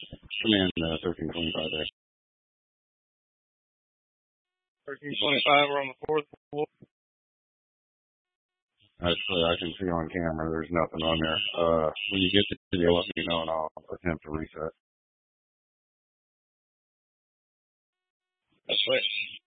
Come in 1325 there. 1325, we're on the fourth floor. Actually, I can see on camera there's nothing on there. When you get to the video, let me know and I'll attempt to reset. That's right.